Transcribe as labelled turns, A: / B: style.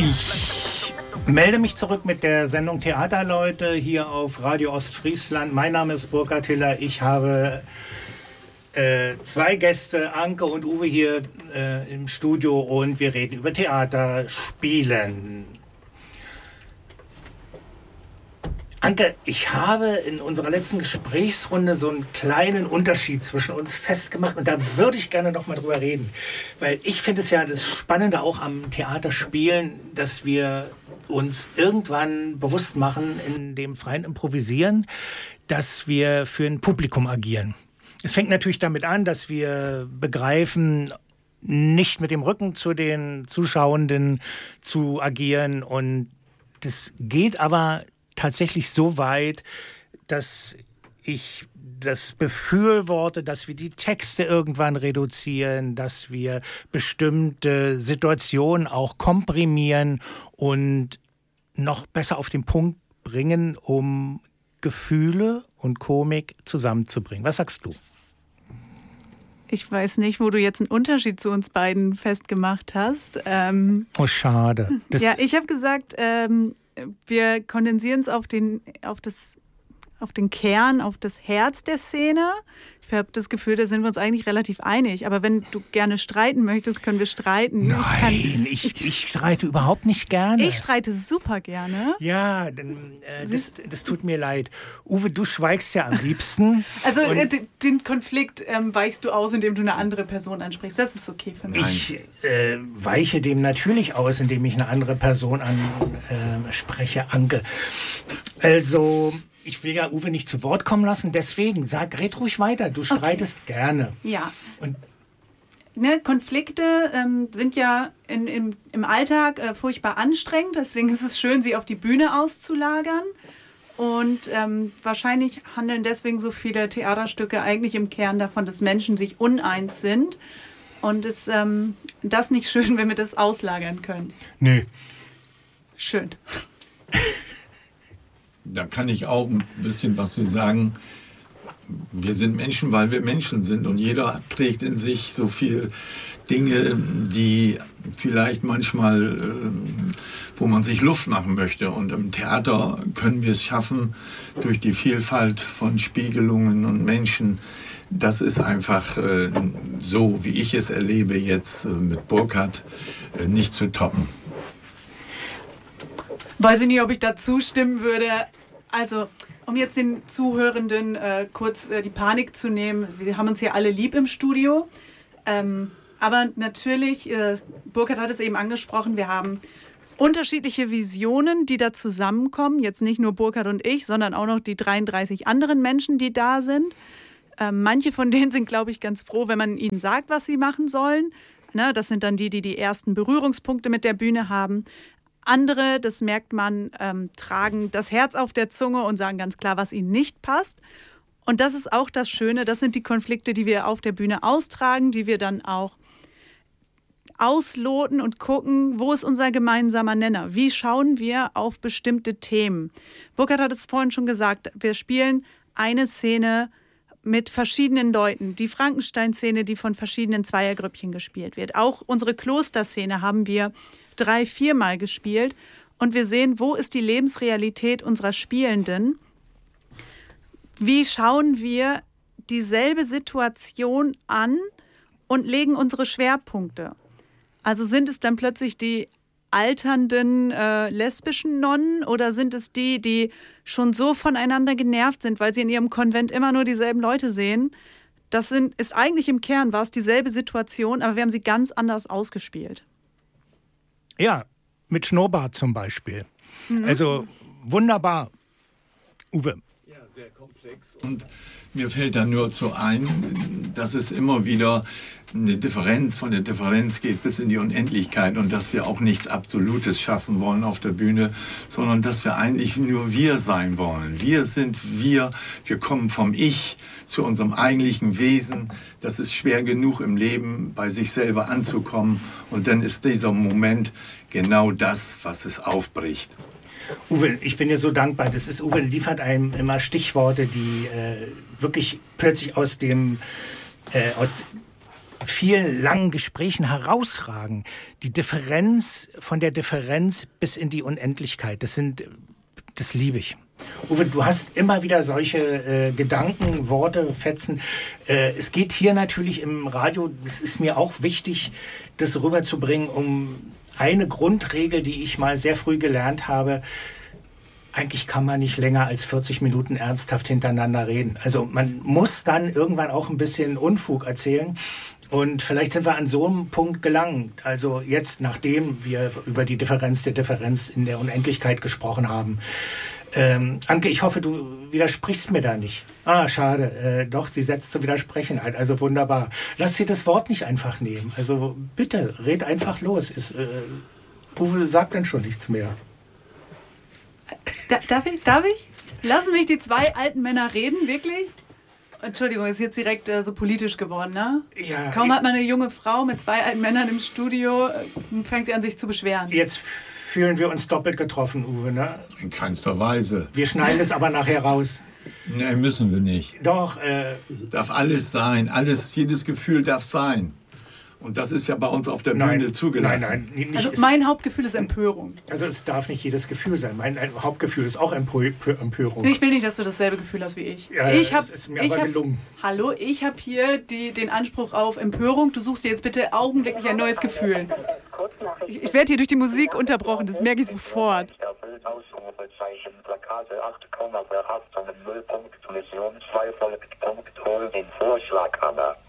A: Ich melde mich zurück mit der Sendung Theaterleute hier auf Radio Ostfriesland. Mein Name ist Burkhard Hiller. Ich habe zwei Gäste, Anke und Uwe, hier im Studio und wir reden über Theaterspielen. Anke, ich habe in unserer letzten Gesprächsrunde so einen kleinen Unterschied zwischen uns festgemacht und da würde ich gerne noch mal drüber reden. Weil ich finde es ja das Spannende auch am Theaterspielen, dass wir uns irgendwann bewusst machen in dem freien Improvisieren, dass wir für ein Publikum agieren. Es fängt natürlich damit an, dass wir begreifen, nicht mit dem Rücken zu den Zuschauenden zu agieren und das geht aber tatsächlich so weit, dass ich das befürworte, dass wir die Texte irgendwann reduzieren, dass wir bestimmte Situationen auch komprimieren und noch besser auf den Punkt bringen, um Gefühle und Komik zusammenzubringen. Was sagst du?
B: Ich weiß nicht, wo du jetzt einen Unterschied zu uns beiden festgemacht hast.
A: Oh, schade.
B: Ja, ich habe gesagt, wir kondensieren es auf den Kern, auf das Herz der Szene. Ich habe das Gefühl, da sind wir uns eigentlich relativ einig. Aber wenn du gerne streiten möchtest, können wir streiten.
A: Nein, ich streite überhaupt nicht gerne.
B: Ich streite super gerne.
A: Ja, das tut mir leid. Uwe, du schweigst ja am liebsten.
B: Also den Konflikt weichst du aus, indem du eine andere Person ansprichst. Das ist okay für mich.
A: Ich weiche dem natürlich aus, indem ich eine andere Person anspreche, Anke. Also, ich will ja Uwe nicht zu Wort kommen lassen, deswegen red ruhig weiter. Du streitest gerne.
B: Ja. Und Konflikte sind ja im Alltag furchtbar anstrengend, deswegen ist es schön, sie auf die Bühne auszulagern. Und wahrscheinlich handeln deswegen so viele Theaterstücke eigentlich im Kern davon, dass Menschen sich uneins sind. Und ist das nicht schön, wenn wir das auslagern können?
A: Nö.
B: Schön.
C: Da kann ich auch ein bisschen was zu sagen. Wir sind Menschen, weil wir Menschen sind und jeder trägt in sich so viel Dinge, die vielleicht manchmal, wo man sich Luft machen möchte. Und im Theater können wir es schaffen, durch die Vielfalt von Spiegelungen und Menschen. Das ist einfach so, wie ich es erlebe jetzt mit Burkhard, nicht zu toppen.
B: Weiß ich nicht, ob ich da zustimmen würde. Also, um jetzt den Zuhörenden kurz die Panik zu nehmen. Wir haben uns hier alle lieb im Studio. Aber natürlich, Burkhard hat es eben angesprochen, wir haben unterschiedliche Visionen, die da zusammenkommen. Jetzt nicht nur Burkhard und ich, sondern auch noch die 33 anderen Menschen, die da sind. Manche von denen sind, glaube ich, ganz froh, wenn man ihnen sagt, was sie machen sollen. Na, das sind dann die ersten Berührungspunkte mit der Bühne haben. Andere, das merkt man, tragen das Herz auf der Zunge und sagen ganz klar, was ihnen nicht passt. Und das ist auch das Schöne, das sind die Konflikte, die wir auf der Bühne austragen, die wir dann auch ausloten und gucken, wo ist unser gemeinsamer Nenner? Wie schauen wir auf bestimmte Themen? Burkhard hat es vorhin schon gesagt, wir spielen eine Szene mit verschiedenen Leuten. Die Frankenstein-Szene, die von verschiedenen Zweiergrüppchen gespielt wird. Auch unsere Klosterszene haben wir 3-4 Mal gespielt. Und wir sehen, wo ist die Lebensrealität unserer Spielenden? Wie schauen wir dieselbe Situation an und legen unsere Schwerpunkte? Also sind es dann plötzlich die alternden lesbischen Nonnen oder sind es die schon so voneinander genervt sind, weil sie in ihrem Konvent immer nur dieselben Leute sehen? Ist eigentlich im Kern war es dieselbe Situation, aber wir haben sie ganz anders ausgespielt.
A: Ja, mit Schnurrbart zum Beispiel. Mhm. Also wunderbar. Uwe.
C: Ja, sehr komplex. Und mir fällt da nur zu ein, dass es immer wieder eine Differenz von der Differenz geht bis in die Unendlichkeit und dass wir auch nichts Absolutes schaffen wollen auf der Bühne, sondern dass wir eigentlich nur wir sein wollen. Wir sind wir kommen vom Ich zu unserem eigentlichen Wesen. Das ist schwer genug im Leben, bei sich selber anzukommen und dann ist dieser Moment genau das, was es aufbricht.
A: Uwe, ich bin dir so dankbar. Uwe liefert einem immer Stichworte, die wirklich plötzlich aus vielen langen Gesprächen herausragen. Die Differenz von der Differenz bis in die Unendlichkeit, das liebe ich. Uwe, du hast immer wieder solche Gedanken, Worte, Fetzen. Es geht hier natürlich im Radio, das ist mir auch wichtig, das rüberzubringen, um eine Grundregel, die ich mal sehr früh gelernt habe. Eigentlich kann man nicht länger als 40 Minuten ernsthaft hintereinander reden. Also man muss dann irgendwann auch ein bisschen Unfug erzählen. Und vielleicht sind wir an so einem Punkt gelangt. Also jetzt, nachdem wir über die Differenz der Differenz in der Unendlichkeit gesprochen haben. Anke, ich hoffe, du widersprichst mir da nicht. Ah, schade. Doch, sie setzt zu widersprechen ein. Also wunderbar. Lass sie das Wort nicht einfach nehmen. Also bitte, red einfach los. Uwe sagt dann schon nichts mehr.
B: Darf ich? Lassen mich die zwei alten Männer reden, wirklich? Entschuldigung, ist jetzt direkt so politisch geworden, ne?
A: Ja.
B: Kaum hat man eine junge Frau mit zwei alten Männern im Studio, fängt sie an, sich zu beschweren.
A: Jetzt fühlen wir uns doppelt getroffen, Uwe, ne?
C: In keinster Weise.
A: Wir schneiden es aber nachher raus.
C: Nein, müssen wir nicht.
A: Doch,
C: Darf alles sein. Jedes Gefühl darf sein. Und das ist ja bei uns auf der Bühne zugelassen.
A: Nein, nicht.
B: Also mein Hauptgefühl ist Empörung.
A: Also es darf nicht jedes Gefühl sein. Mein Hauptgefühl ist auch Empörung.
B: Ich will nicht, dass du dasselbe Gefühl hast wie ich.
A: Ja, das ist mir aber gelungen.
B: Hallo, ich habe hier den Anspruch auf Empörung. Du suchst dir jetzt bitte augenblicklich ein neues Gefühl. Ich werde hier durch die Musik unterbrochen, das merke ich sofort.
D: Plakate 8, Behaftungen, Nullpunkt, Mission 2, Punkt, hol den Vorschlaghammer.